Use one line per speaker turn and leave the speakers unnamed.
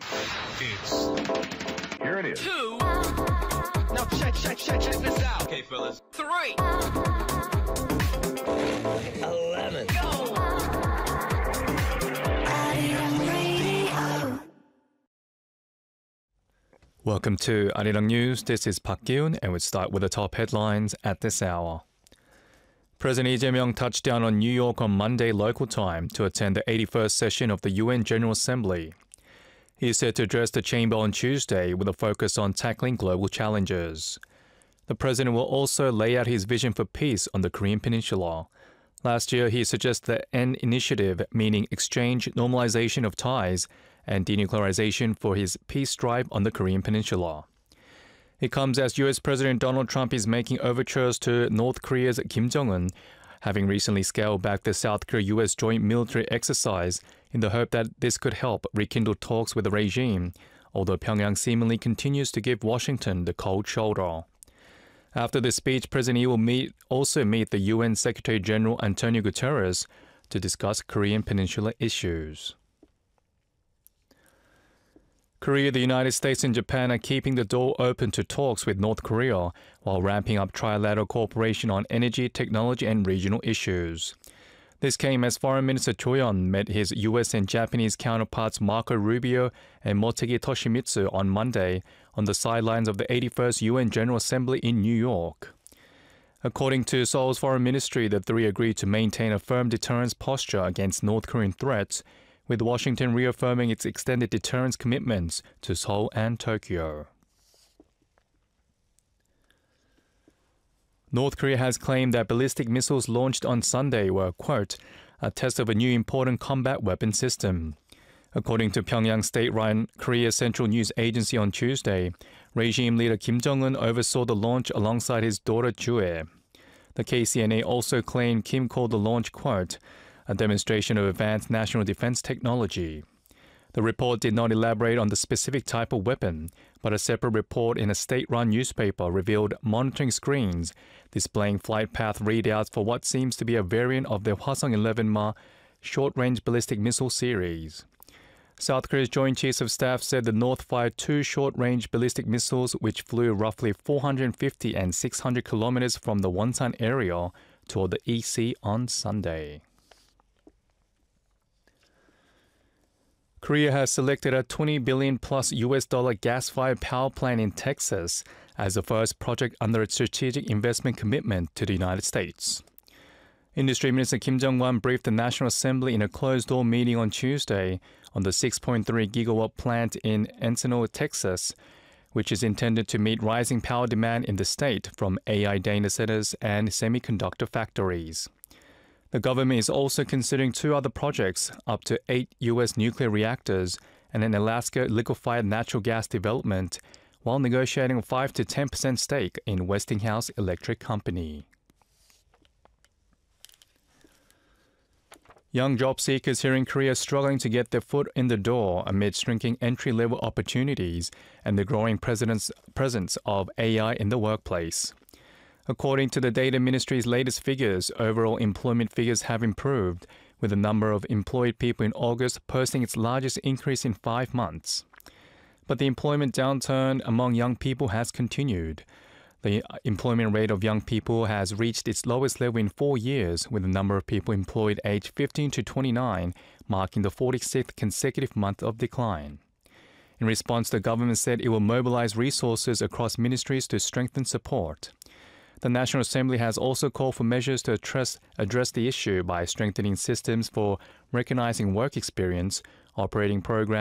Here it is.
2. Now check this out. Okay, fellas. 3. 11. Go.
Welcome to Arirang News. This is Park Gi-un, and we start with the top headlines at this hour. President Lee Jae-myung touched down on New York on Monday local time to attend the 81st session of the UN General Assembly. He is set to address the chamber on Tuesday with a focus on tackling global challenges. The president will also lay out his vision for peace on the Korean Peninsula. Last year, he suggested the N Initiative, meaning exchange, normalization of ties, and denuclearization for his peace drive on the Korean Peninsula. It comes as U.S. President Donald Trump is making overtures to North Korea's Kim Jong-un, having recently scaled back the South Korea-U.S. joint military exercise in the hope that this could help rekindle talks with the regime, although Pyongyang seemingly continues to give Washington the cold shoulder. After the speech, President Lee will also meet the UN Secretary General Antonio Guterres to discuss Korean Peninsula issues. Korea, the United States, and Japan are keeping the door open to talks with North Korea while ramping up trilateral cooperation on energy, technology, and regional issues. This came as Foreign Minister Cho Yeon met his U.S. and Japanese counterparts Marco Rubio and Motegi Toshimitsu on Monday on the sidelines of the 81st UN General Assembly in New York. According to Seoul's Foreign Ministry, the three agreed to maintain a firm deterrence posture against North Korean threats, with Washington reaffirming its extended deterrence commitments to Seoul and Tokyo. North Korea has claimed that ballistic missiles launched on Sunday were, quote, a test of a new important combat weapon system. According to Pyongyang state-run Korea Central News Agency on Tuesday, regime leader Kim Jong-un oversaw the launch alongside his daughter Jue. The KCNA also claimed Kim called the launch, quote, a demonstration of advanced national defense technology. The report did not elaborate on the specific type of weapon, but a separate report in a state-run newspaper revealed monitoring screens displaying flight path readouts for what seems to be a variant of the Hwasong-11 short-range ballistic missile series. South Korea's Joint Chiefs of Staff said the North fired two short-range ballistic missiles which flew roughly 450 and 600 kilometers from the Wonsan area toward the East Sea on Sunday. Korea has selected a $20 billion plus US gas-fired power plant in Texas as the first project under its strategic investment commitment to the United States. Industry Minister Kim Jong-un briefed the National Assembly in a closed-door meeting on Tuesday on the 6.3 gigawatt plant in Encino, Texas, which is intended to meet rising power demand in the state from AI data centers and semiconductor factories. The government is also considering two other projects, up to 8 U.S. nuclear reactors and an Alaska liquefied natural gas development, while negotiating a 5 to 10% stake in Westinghouse Electric Company. Young job seekers here in Korea are struggling to get their foot in the door amid shrinking entry-level opportunities and the growing presence of AI in the workplace. According to the Data Ministry's latest figures, overall employment figures have improved, with the number of employed people in August posting its largest increase in 5 months. But the employment downturn among young people has continued. The employment rate of young people has reached its lowest level in 4 years, with the number of people employed aged 15 to 29 marking the 46th consecutive month of decline. In response, the government said it will mobilize resources across ministries to strengthen support. The National Assembly has also called for measures to address the issue by strengthening systems for recognizing work experience, operating programs